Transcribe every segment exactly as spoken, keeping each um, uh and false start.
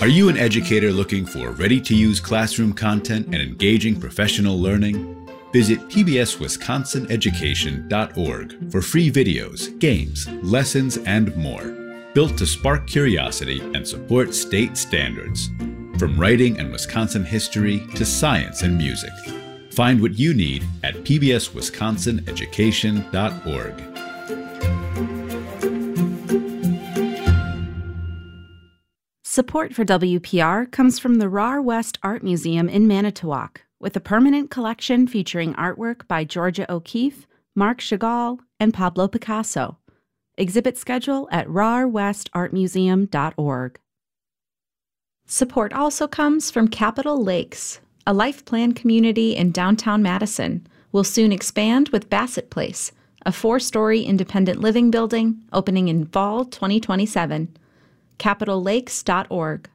Are you an educator looking for ready-to-use classroom content and engaging professional learning? Visit P B S Wisconsin Education dot org for free videos, games, lessons, and more, built to spark curiosity and support state standards. From writing and Wisconsin history to science and music. Find what you need at P B S Wisconsin Education dot org. Support for W P R comes from the R A R West Art Museum in Manitowoc, with a permanent collection featuring artwork by Georgia O'Keeffe, Marc Chagall, and Pablo Picasso. Exhibit schedule at R A R west art museum dot org. Support also comes from Capitol Lakes, a life plan community in downtown Madison. Will soon expand with Bassett Place, a four-story independent living building opening in fall twenty twenty-seven. capitol lakes dot org.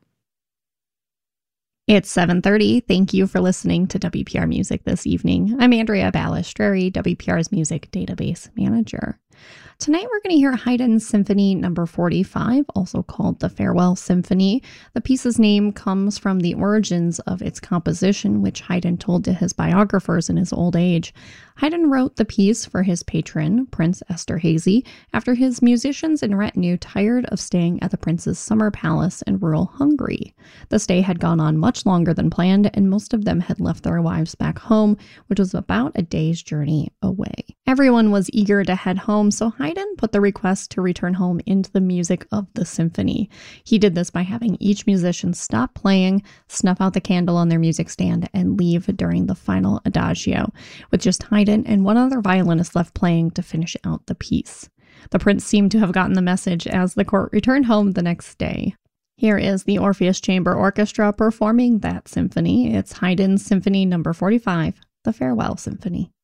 It's seven thirty. Thank you for listening to W P R Music this evening. I'm Andrea Balistreri, W P R's Music Database Manager. Tonight we're going to hear Haydn's Symphony number forty-five, also called the Farewell Symphony. The piece's name comes from the origins of its composition, which Haydn told to his biographers in his old age. Haydn wrote the piece for his patron, Prince Esterhazy, after his musicians and retinue tired of staying at the prince's summer palace in rural Hungary. The stay had gone on much longer than planned, and most of them had left their wives back home, which was about a day's journey away. Everyone was eager to head home, so Haydn put the request to return home into the music of the symphony. He did this by having each musician stop playing, snuff out the candle on their music stand, and leave during the final adagio, with just Haydn and one other violinist left playing to finish out the piece. The prince seemed to have gotten the message as the court returned home the next day. Here is the Orpheus Chamber Orchestra performing that symphony. It's Haydn's Symphony number forty-five, the Farewell Symphony.